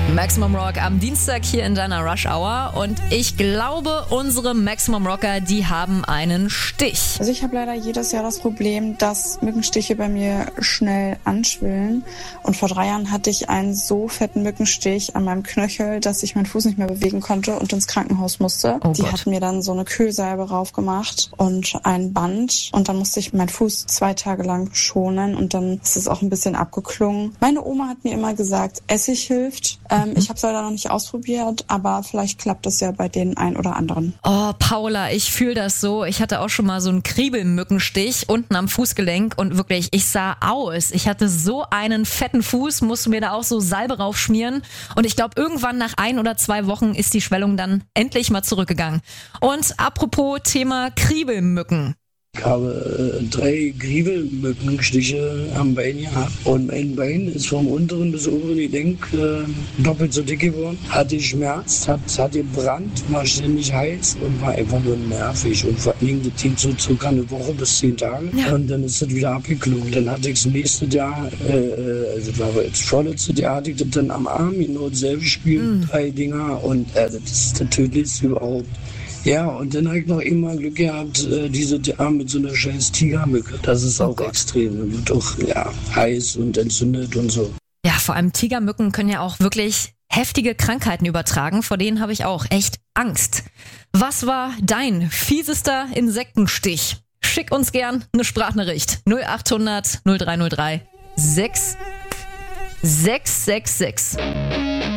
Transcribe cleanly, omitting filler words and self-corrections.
Maximum Rock am Dienstag hier in deiner Rush Hour und ich glaube, unsere Maximum Rocker, die haben einen Stich. Also ich habe leider jedes Jahr das Problem, dass Mückenstiche bei mir schnell anschwillen und vor 3 Jahren hatte ich einen so fetten Mückenstich an meinem Knöchel, dass ich meinen Fuß nicht mehr bewegen konnte und ins Krankenhaus musste. Oh Die Gott. hatten mir dann so eine Kühlsalbe raufgemacht und ein Band und dann musste ich meinen Fuß 2 Tage lang schonen und dann ist es auch ein bisschen abgeklungen. Meine Oma hat mir immer gesagt, Essig hilft. Ich habe es leider noch nicht ausprobiert, aber vielleicht klappt das ja bei den ein oder anderen. Oh, Paula, ich fühle das so. Ich hatte auch schon mal so einen Kriebelmückenstich unten am Fußgelenk und wirklich, ich sah aus. Ich hatte so einen fetten Fuß, musste mir da auch so Salbe raufschmieren und ich glaube, irgendwann nach 1 oder 2 Wochen ist die Schwellung dann endlich mal zurückgegangen. Und apropos Thema Kriebelmücken. Ich habe 3 Kriebelmückenstiche am Bein gehabt und mein Bein ist vom unteren bis oberen Gelenk doppelt so dick geworden. Hatte Schmerz, hat gebrannt, war ständig heiß und war einfach nur nervig. Und vor allem, das ging so circa eine Woche bis 10 Tage. Ja. Und dann ist das wieder abgeklungen. Dann hatte ich das nächste Jahr, also das war aber jetzt vorletztes Jahr, hatte ich das dann am Arm, genau dasselbe Spiel, 3 Dinger und das ist das Tödlichste überhaupt. Ja, und dann habe ich noch immer Glück gehabt, diese Arme mit so einer scheiß Tigermücke. Das ist auch extrem. Und wird auch heiß und entzündet und so. Ja, vor allem Tigermücken können ja auch wirklich heftige Krankheiten übertragen. Vor denen habe ich auch echt Angst. Was war dein fiesester Insektenstich? Schick uns gern eine Sprachnachricht. 0800 0303 6666.